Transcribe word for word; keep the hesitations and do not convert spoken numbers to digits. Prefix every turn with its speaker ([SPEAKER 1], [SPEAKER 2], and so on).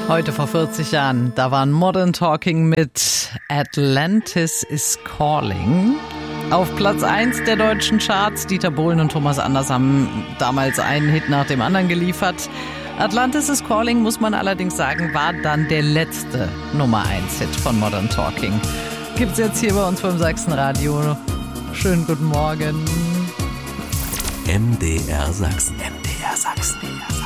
[SPEAKER 1] Heute vor vierzig Jahren, da waren Modern Talking mit Atlantis is Calling. Auf Platz eins der deutschen Charts. Dieter Bohlen und Thomas Anders haben damals einen Hit nach dem anderen geliefert. Atlantis is Calling, muss man allerdings sagen, war dann der letzte Nummer eins Hit von Modern Talking. Gibt's jetzt hier bei uns beim Sachsenradio. Schönen guten Morgen.
[SPEAKER 2] M D R Sachsen. M D R Sachsen.